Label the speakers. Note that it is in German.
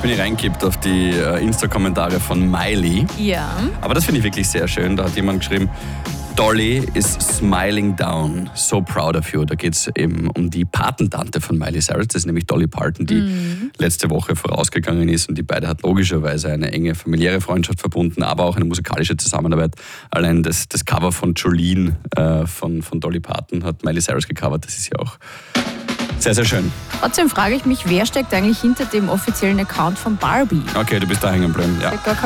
Speaker 1: bin ich reingekippt auf die Insta-Kommentare von Miley.
Speaker 2: Ja.
Speaker 1: Aber das finde ich wirklich sehr schön. Da hat jemand geschrieben, Dolly is smiling down, so proud of you. Da geht es eben um die Patentante von Miley Cyrus, das ist nämlich Dolly Parton, die letzte Woche vorausgegangen ist und die beide hat logischerweise eine enge familiäre Freundschaft verbunden, aber auch eine musikalische Zusammenarbeit. Allein das Cover von Jolene von Dolly Parton hat Miley Cyrus gecovert, das ist ja auch sehr, sehr schön.
Speaker 2: Trotzdem frage ich mich, wer steckt eigentlich hinter dem offiziellen Account von Barbie?
Speaker 1: Okay, du bist da hängen geblieben. Ja.